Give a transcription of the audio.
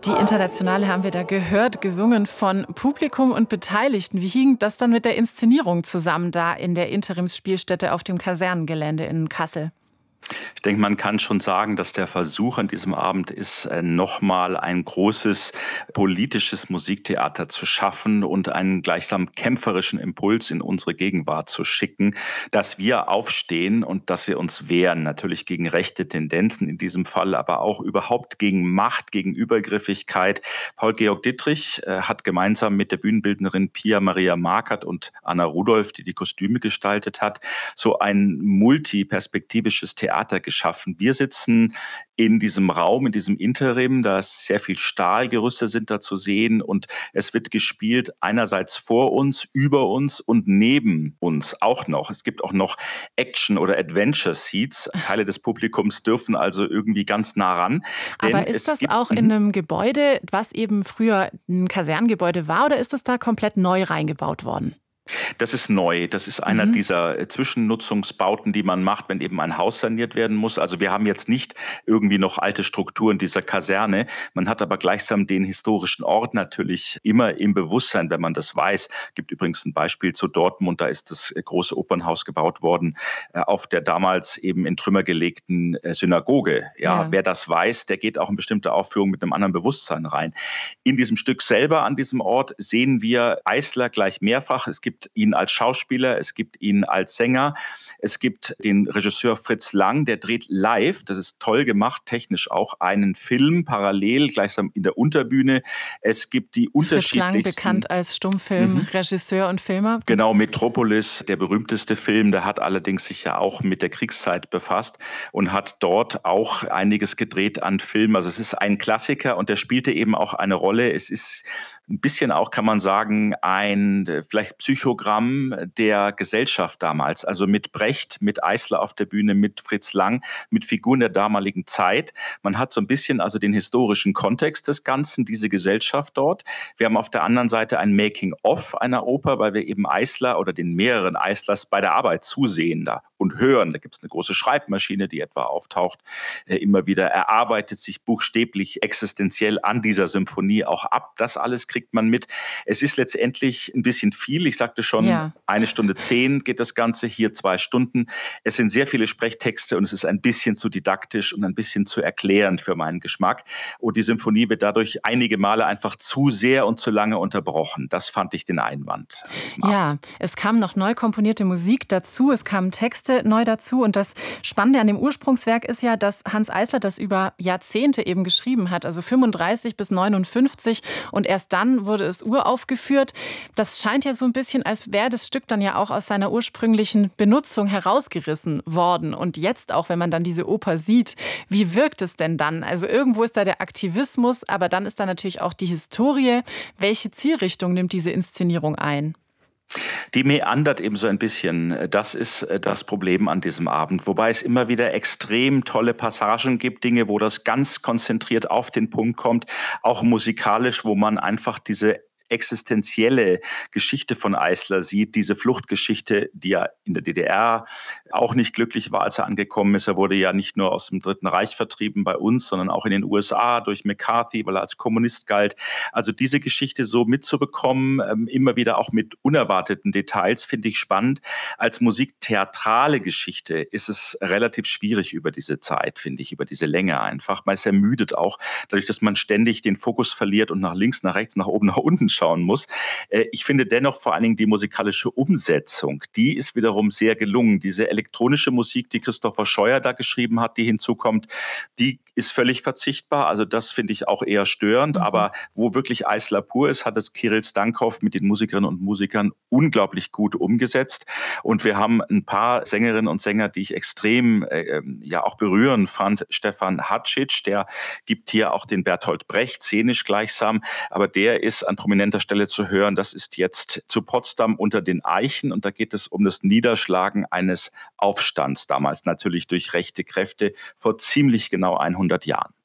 Die Internationale haben wir da gehört, gesungen von Publikum und Beteiligten. Wie hing das dann mit der Inszenierung zusammen da in der Interimsspielstätte auf dem Kasernengelände in Kassel? Ich denke, man kann schon sagen, dass der Versuch an diesem Abend ist, nochmal ein großes politisches Musiktheater zu schaffen und einen gleichsam kämpferischen Impuls in unsere Gegenwart zu schicken, dass wir aufstehen und dass wir uns wehren, natürlich gegen rechte Tendenzen in diesem Fall, aber auch überhaupt gegen Macht, gegen Übergriffigkeit. Paul-Georg Dittrich hat gemeinsam mit der Bühnenbildnerin Pia Maria Markert und Anna Rudolph, die die Kostüme gestaltet hat, so ein multiperspektivisches Theater geschaffen. Wir sitzen in diesem Raum, in diesem Interim, da ist sehr viel Stahlgerüste sind da zu sehen und es wird gespielt einerseits vor uns, über uns und neben uns auch noch. Es gibt auch noch Action- oder Adventure-Seats. Teile des Publikums dürfen also irgendwie ganz nah ran. Aber ist das auch in einem Gebäude, was eben früher ein Kasernengebäude war, oder ist das da komplett neu reingebaut worden? Das ist neu. Das ist einer dieser Zwischennutzungsbauten, die man macht, wenn eben ein Haus saniert werden muss. Also wir haben jetzt nicht irgendwie noch alte Strukturen dieser Kaserne. Man hat aber gleichsam den historischen Ort natürlich immer im Bewusstsein, wenn man das weiß. Gibt übrigens ein Beispiel zu Dortmund. Da ist das große Opernhaus gebaut worden auf der damals eben in Trümmer gelegten Synagoge. Ja, wer das weiß, der geht auch in bestimmte Aufführungen mit einem anderen Bewusstsein rein. In diesem Stück selber an diesem Ort sehen wir Eisler gleich mehrfach. Es gibt ihn als Schauspieler, es gibt ihn als Sänger, es gibt den Regisseur Fritz Lang, der dreht live, das ist toll gemacht, technisch auch, einen Film parallel, gleichsam in der Unterbühne. Es gibt die unterschiedlichsten... Fritz Lang, bekannt als Stummfilmregisseur und Filmer. Genau, Metropolis, der berühmteste Film, der hat allerdings sich ja auch mit der Kriegszeit befasst und hat dort auch einiges gedreht an Filmen. Also es ist ein Klassiker und der spielte eben auch eine Rolle. Es ist ein bisschen auch, kann man sagen, ein vielleicht Psychogramm der Gesellschaft damals. Also mit Brecht, mit Eisler auf der Bühne, mit Fritz Lang, mit Figuren der damaligen Zeit. Man hat so ein bisschen also den historischen Kontext des Ganzen, diese Gesellschaft dort. Wir haben auf der anderen Seite ein Making-of einer Oper, weil wir eben Eisler oder den mehreren Eislers bei der Arbeit zusehen da und hören. Da gibt es eine große Schreibmaschine, die etwa auftaucht. Immer wieder erarbeitet sich buchstäblich existenziell an dieser Symphonie auch ab. Das alles kriegt man mit. Es ist letztendlich ein bisschen viel. Ich sagte schon, 1:10 geht das Ganze, hier 2 Stunden. Es sind sehr viele Sprechtexte und es ist ein bisschen zu didaktisch und ein bisschen zu erklärend für meinen Geschmack. Und die Symphonie wird dadurch einige Male einfach zu sehr und zu lange unterbrochen. Das fand ich den Einwand. Ja, es kam noch neu komponierte Musik dazu, es kamen Texte neu dazu. Und das Spannende an dem Ursprungswerk ist ja, dass Hanns Eisler das über Jahrzehnte eben geschrieben hat, also 35 bis 59. Und erst dann wurde es uraufgeführt. Das scheint ja so ein bisschen, als wäre das Stück dann ja auch aus seiner ursprünglichen Benutzung herausgerissen worden. Und jetzt auch, wenn man dann diese Oper sieht, wie wirkt es denn dann? Also irgendwo ist da der Aktivismus, aber dann ist da natürlich auch die Historie. Welche Zielrichtung nimmt diese Inszenierung ein? Die meandert eben so ein bisschen. Das ist das Problem an diesem Abend. Wobei es immer wieder extrem tolle Passagen gibt, Dinge, wo das ganz konzentriert auf den Punkt kommt, auch musikalisch, wo man einfach diese existenzielle Geschichte von Eisler sieht, diese Fluchtgeschichte, die ja in der DDR auch nicht glücklich war, als er angekommen ist. Er wurde ja nicht nur aus dem Dritten Reich vertrieben bei uns, sondern auch in den USA durch McCarthy, weil er als Kommunist galt. Also diese Geschichte so mitzubekommen, immer wieder auch mit unerwarteten Details, finde ich spannend. Als musiktheatrale Geschichte ist es relativ schwierig über diese Zeit, finde ich, über diese Länge einfach. Man ist ermüdet auch, dadurch, dass man ständig den Fokus verliert und nach links, nach rechts, nach oben, nach unten schauen muss. Ich finde dennoch vor allen Dingen die musikalische Umsetzung, die ist wiederum sehr gelungen. Diese elektronische Musik, die Christopher Scheuer da geschrieben hat, die hinzukommt, die ist völlig verzichtbar. Also das finde ich auch eher störend. Aber wo wirklich Eisler pur ist, hat es Kirill Stankow mit den Musikerinnen und Musikern unglaublich gut umgesetzt. Und wir haben ein paar Sängerinnen und Sänger, die ich extrem auch berührend fand. Stefan Hadzic, der gibt hier auch den Bertolt Brecht szenisch gleichsam. Aber der ist an prominenter Stelle zu hören. Das ist jetzt zu Potsdam unter den Eichen. Und da geht es um das Niederschlagen eines Aufstands, damals natürlich durch rechte Kräfte, vor ziemlich genau 100 Jahren.